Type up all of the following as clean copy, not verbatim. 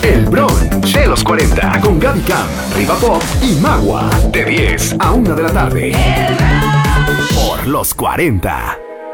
El brunch de los 40 con Gaby Cam, Riva Pop y Magua. De 10 a 1 de la tarde. Por los 40.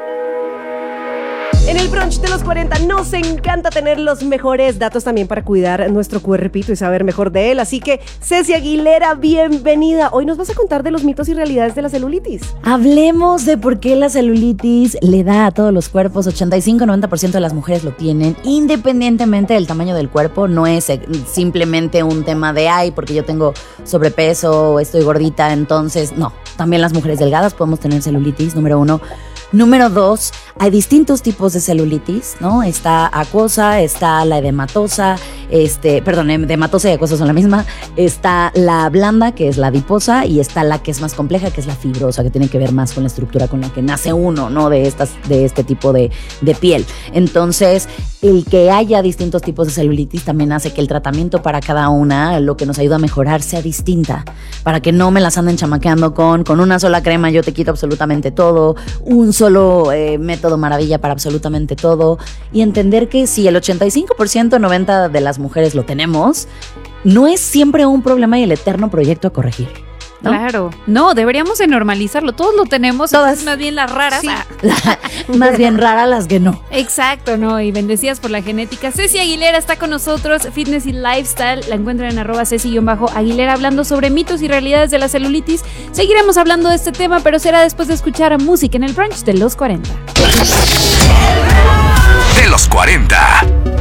En el brunch de los 40 nos encanta tener los mejores datos también para cuidar nuestro cuerpito y saber mejor de él. Así que, Ceci Aguilera, bienvenida. Hoy nos vas a contar de los mitos y realidades de la celulitis. Hablemos de por qué la celulitis le da a todos los cuerpos. 85-90% de las mujeres lo tienen, independientemente del tamaño del cuerpo. No es simplemente un tema de, ay, porque yo tengo sobrepeso, estoy gordita, entonces, no. También las mujeres delgadas podemos tener celulitis, número 1. Número 2, hay distintos tipos de celulitis, ¿no? Está acuosa, está la edematosa, edematosa y acuosa son la misma. Está la blanda, que es la adiposa, y está la que es más compleja, que es la fibrosa, que tiene que ver más con la estructura con la que nace uno, ¿no? De este tipo de piel. Entonces, el que haya distintos tipos de celulitis también hace que el tratamiento para cada una, lo que nos ayuda a mejorar, sea distinta. Para que no me las anden chamaqueando con una sola crema yo te quito absolutamente todo, un solo método maravilla para absolutamente todo, y entender que si el 85%, 90% de las mujeres lo tenemos, no es siempre un problema y el eterno proyecto a corregir, ¿no? Claro, no, deberíamos de normalizarlo, todos lo tenemos, todas, más bien las raras. Sí. Más bien raras las que no. Exacto, ¿no? Y bendecidas por la genética. Ceci Aguilera está con nosotros, fitness y lifestyle, la encuentran en @Ceci_Aguilera, hablando sobre mitos y realidades de la celulitis. Seguiremos hablando de este tema, pero será después de escuchar música en el brunch de los 40. De los 40.